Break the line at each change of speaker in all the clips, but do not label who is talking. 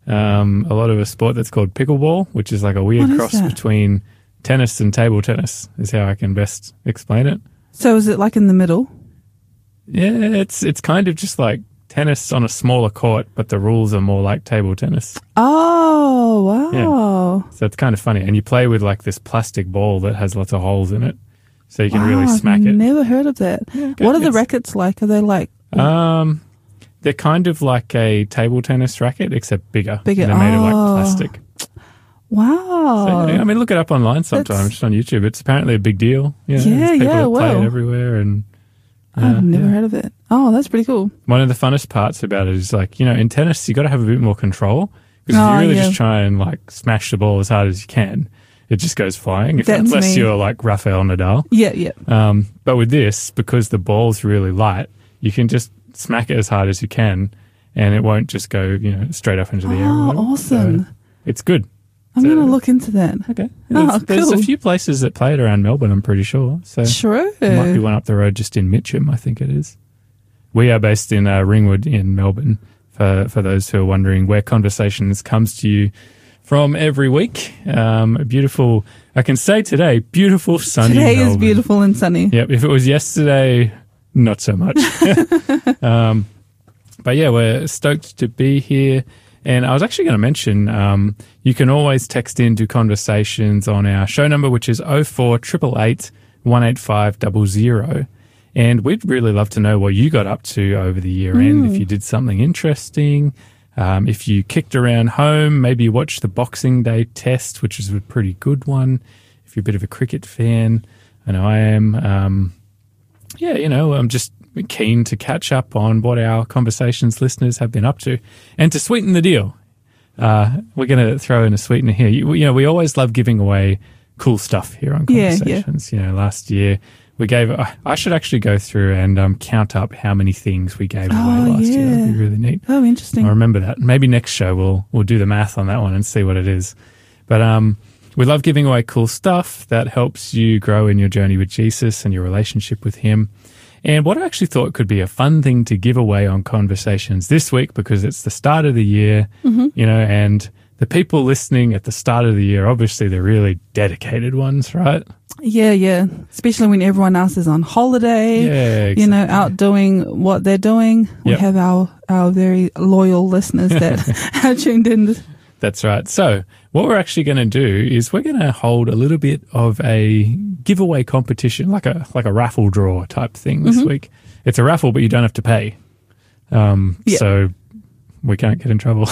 a lot of a sport that's called pickleball, which is like a weird cross between tennis and table tennis, is how I can best explain it.
So is it like in the middle?
Yeah, it's kind of just like tennis on a smaller court, but the rules are more like table tennis.
Oh, wow.
Yeah. So it's kind of funny. And you play with like this plastic ball that has lots of holes in it. So you can really smack it.
I've never heard of that. Yeah, okay. What are the rackets like? Are they like...
They're kind of like a table tennis racket, except bigger.
Bigger.
They're made of like plastic.
Wow.
So, I mean, look it up online sometime, just on YouTube. It's apparently a big deal. People play it everywhere. And
I've never heard of it. Oh, that's pretty cool.
One of the funnest parts about it is like, in tennis, you got to have a bit more control. Because if you really just try and like smash the ball as hard as you can, it just goes flying. Unless you're like Rafael Nadal.
Yeah.
But with this, because the ball's really light, you can just smack it as hard as you can, and it won't just go, straight up into the air.
Oh, awesome!
So it's good.
I'm going to look into that.
Okay.
Cool.
There's a few places that play it around Melbourne, I'm pretty sure. So
true.
There might be one up the road just in Mitcham, I think it is. We are based in Ringwood in Melbourne. For those who are wondering where Conversations comes to you from every week, beautiful. I can say today, beautiful sunny.
Today
Melbourne.
Is beautiful and sunny.
Yep. If it was yesterday, not so much. But yeah, we're stoked to be here. And I was actually going to mention, you can always text into Conversations on our show number, which is 0488 185 00. And we'd really love to know what you got up to over the year end. If you did something interesting, if you kicked around home, maybe you watched the Boxing Day test, which is a pretty good one. If you're a bit of a cricket fan, I know I am. I'm just keen to catch up on what our Conversations listeners have been up to. And to sweeten the deal, we're going to throw in a sweetener here. We always love giving away cool stuff here on Conversations.
Yeah.
Last year we gave, I should actually go through and count up how many things we gave away last year. That'd be really neat.
Oh, interesting.
I remember that. Maybe next show we'll do the math on that one and see what it is. But we love giving away cool stuff that helps you grow in your journey with Jesus and your relationship with him. And what I actually thought could be a fun thing to give away on Conversations this week, because it's the start of the year, and the people listening at the start of the year, obviously they're really dedicated ones, right?
Yeah. Especially when everyone else is on holiday,
yeah, exactly.
Out doing what they're doing. We have our very loyal listeners that are tuned in.
That's right. So what we're actually going to do is we're going to hold a little bit of a giveaway competition, like a raffle draw type thing this week. It's a raffle, but you don't have to pay. So we can't get in trouble.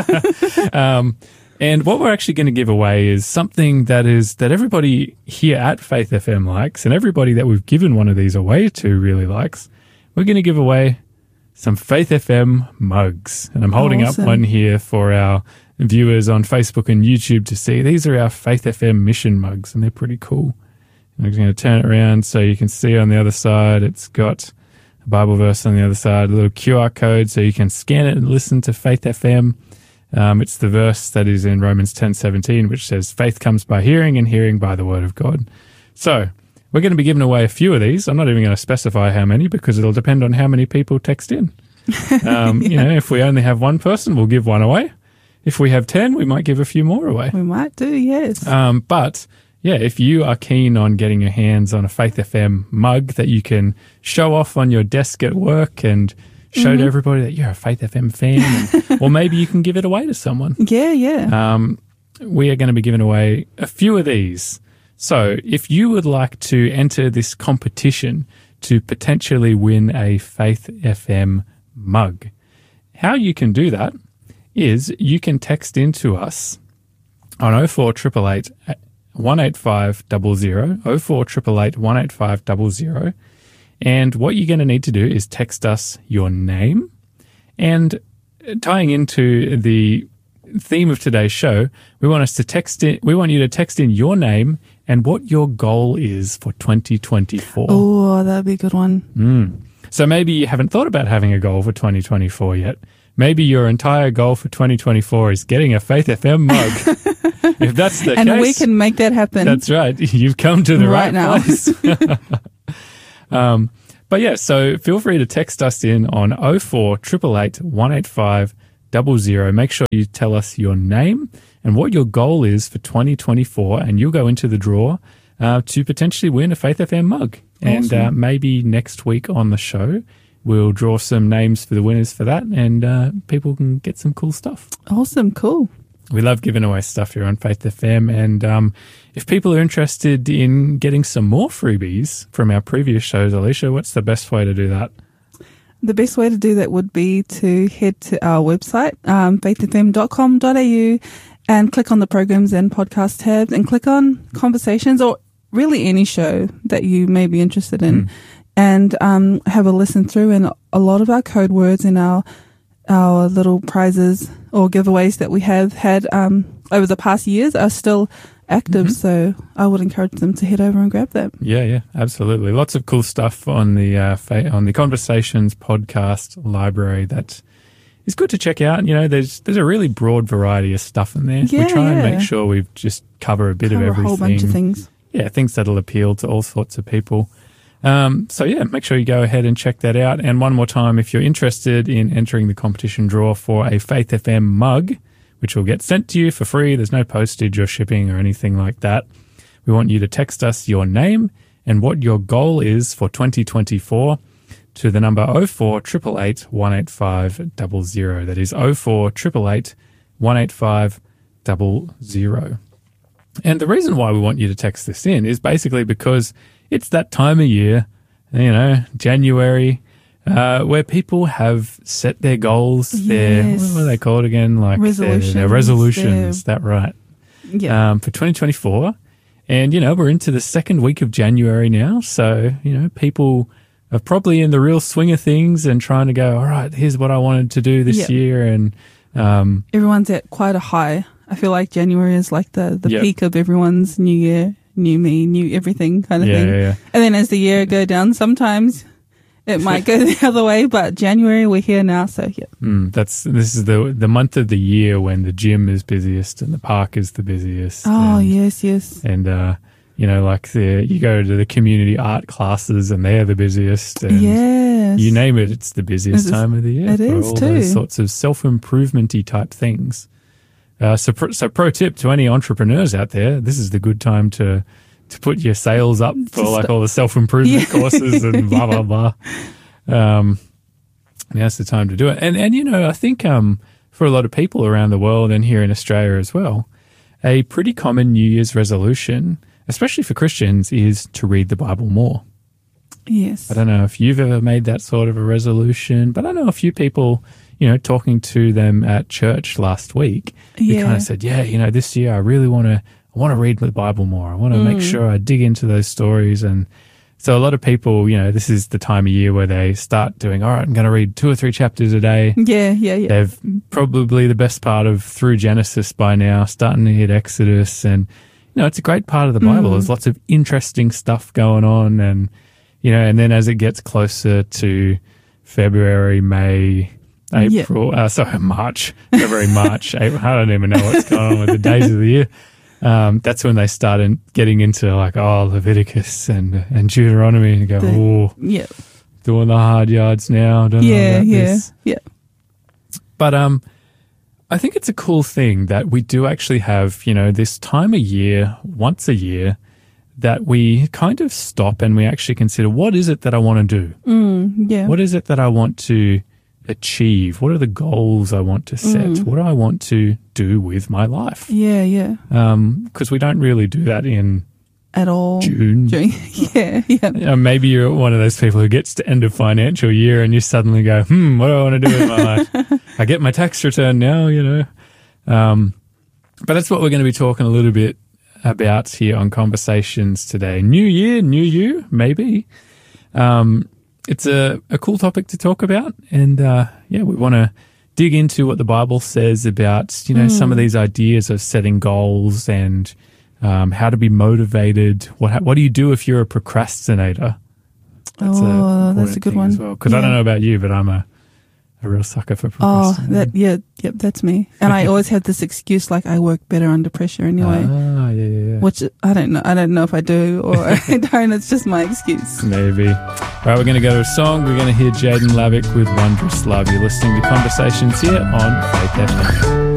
And what we're actually going to give away is something that everybody here at Faith FM likes, and everybody that we've given one of these away to really likes. We're going to give away some Faith FM mugs. And I'm holding up one here for our viewers on Facebook and YouTube to see. These are our Faith FM mission mugs, and they're pretty cool. And I'm going to turn it around so you can see on the other side, it's got a Bible verse on the other side, a little QR code so you can scan it and listen to Faith FM. It's the verse that is in Romans 10:17, which says, faith comes by hearing and hearing by the word of God. So we're going to be giving away a few of these. I'm not even going to specify how many, because it'll depend on how many people text in. If we only have one person, we'll give one away. If we have 10, we might give a few more away.
We might do, yes.
But yeah, if you are keen on getting your hands on a Faith FM mug that you can show off on your desk at work and show to everybody that you're a Faith FM fan, or maybe you can give it away to someone.
Yeah.
We are going to be giving away a few of these. So if you would like to enter this competition to potentially win a Faith FM mug, how you can do that is you can text into us on 0488 185 00, 0488 185 00. And what you're going to need to do is text us your name. And tying into the theme of today's show, we want you to text in your name and what your goal is for 2024.
Oh, that'd be a good one.
So maybe you haven't thought about having a goal for 2024 yet. Maybe your entire goal for 2024 is getting a Faith FM mug. If that's the case,
and we can make that happen.
That's right. You've come to the right place. But yeah, so feel free to text us in on 0488 185 Make sure you tell us your name and what your goal is for 2024, and you'll go into the draw to potentially win a Faith FM mug.
Awesome.
And maybe next week on the show, we'll draw some names for the winners for that, and people can get some cool stuff.
Awesome. Cool.
We love giving away stuff here on Faith FM, and if people are interested in getting some more freebies from our previous shows, Alicia, what's the best way to do that?
The best way to do that would be to head to our website, faithfm.com.au, and click on the programs and podcast tabs and click on conversations, or really any show that you may be interested in, and have a listen through. And a lot of our code words and our little prizes or giveaways that we have had over the past years are still active, so I would encourage them to head over and grab that.
Yeah, absolutely. Lots of cool stuff on the Conversations podcast library that is good to check out. You know, there's a really broad variety of stuff in there.
Yeah,
we try and make sure we just cover a bit of everything.
A whole bunch of things.
Yeah, things that'll appeal to all sorts of people. So yeah, make sure you go ahead and check that out. And one more time, if you're interested in entering the competition draw for a Faith FM mug, which will get sent to you for free, there's no postage or shipping or anything like that, we want you to text us your name and what your goal is for 2024 to the number 0488 185 00. That is 0488 185 00. And the reason why we want you to text this in is basically because it's that time of year, you know, January, where people have set their goals,
Yes.
what are they called again? Like their resolutions, that right.
Yeah.
For 2024. And, you know, we're into the second week of January now. So, you know, people are probably in the real swing of things and trying to go, all right, here's what I wanted to do this year. And
everyone's at quite a high. I feel like January is like the peak of everyone's new year, new me, new everything kind of thing.
Yeah.
And then as the year go down, sometimes it might go the other way, but January, we're here now, so yeah.
This is the month of the year when the gym is busiest and the park is the busiest.
Oh, yes.
And, you know, like you go to the community art classes and they're the busiest. And
yes.
you name it, it's the busiest time of the year.
It is
all
too.
Those sorts of self-improvement-y type things. So pro tip to any entrepreneurs out there, this is the good time to put your sales up for like all the self-improvement courses and blah, blah, blah. Now's the time to do it. And you know, I think for a lot of people around the world and here in Australia as well, a pretty common New Year's resolution, especially for Christians, is to read the Bible more.
Yes.
I don't know if you've ever made that sort of a resolution, but I know a few people, you know, talking to them at church last week, who kind of said, yeah, you know, this year I really want to read the Bible more. I want to make sure I dig into those stories. And so a lot of people, you know, this is the time of year where they start doing, all right, I'm going to read 2 or 3 chapters a day.
Yeah.
They've probably the best part of through Genesis by now, starting to hit Exodus. And, you know, it's a great part of the Bible. There's lots of interesting stuff going on. And, you know, and then as it gets closer to February, May, April, March, February, March, April, I don't even know what's going on with the days of the year. That's when they started getting into like, Leviticus and Deuteronomy and go, doing the hard yards now. Don't know about this.
Yeah.
But I think it's a cool thing that we do actually have, you know, this time of year, once a year, that we kind of stop and we actually consider, what is it that I want to do? What is it that I want to achieve? What are the goals I want to set? What do I want to do with my life?
Yeah.
Because we don't really do that in
at all.
June.
Yeah.
Maybe you're one of those people who gets to end of financial year and you suddenly go, what do I want to do with my life? I get my tax return now, you know. But that's what we're going to be talking a little bit about here on Conversations today. New year, new you, maybe. It's a cool topic to talk about. And, we want to dig into what the Bible says about, you know, some of these ideas of setting goals and how to be motivated. What do you do if you're a procrastinator?
That's a good one
as well. Because I don't know about you, but I'm a real sucker for procrastinating.
That's me. And I always have this excuse like I work better under pressure anyway. which I don't know. I don't know if I do or I don't. It's just my excuse.
Maybe. Right, we're going to go to a song. We're going to hear Jaden Lavick with Wondrous Love. You're listening to Conversations here on Faith FM.